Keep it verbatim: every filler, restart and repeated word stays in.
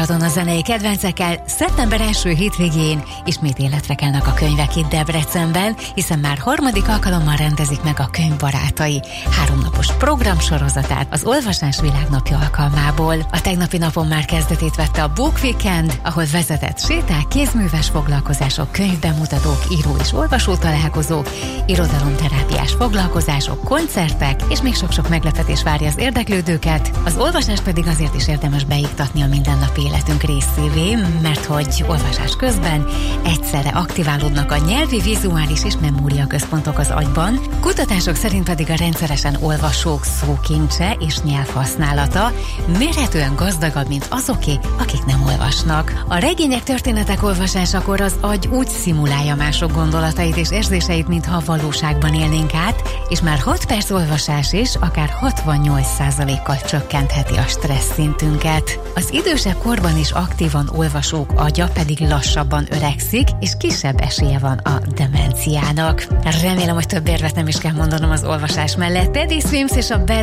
A zenei kedvencekkel szeptember első hétvégén ismét életre kelnek a könyvek itt Debrecenben, hiszen már harmadik alkalommal rendezik meg a Könyvbarátai háromnapos programsorozatát az Olvasás Világnapja alkalmából. A tegnapi napon már kezdetét vette a Book Weekend, ahol vezetett séták, kézműves foglalkozások, könyvbemutatók, író és olvasó találkozók, irodalomterápiás foglalkozások, koncertek, és még sok-sok meglepetés várja az érdeklődőket. Az olvasást pedig azért is érdemes beiktatni a mindennapi életünk részévé, mert hogy olvasás közben egyszerre aktiválódnak a nyelvi, vizuális és memóriaközpontok az agyban, kutatások szerint pedig a rendszeresen olvasók szókincse és nyelvhasználata mérhetően gazdagabb, mint azoké, akik nem olvasnak. A regények, történetek olvasásakor az agy úgy szimulálja mások gondolatait és érzéseit, mintha a valóságban élnénk át, és már hat perc olvasás is akár hatvannyolc százalékkal csökkentheti a stressz szintünket. Az idősebb korban is aktívan olvasók agya pedig lassabban öregszik, és kisebb esélye van a demenciának. Remélem, hogy több érvet nem is kell mondanom az olvasás mellett. Teddy Swims és a Bad